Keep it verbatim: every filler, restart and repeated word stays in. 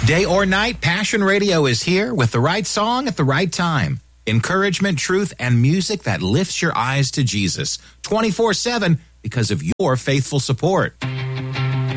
Day or night, Passion Radio is here with the right song at the right time. Encouragement, truth, and music that lifts your eyes to Jesus twenty-four seven because of your faithful support.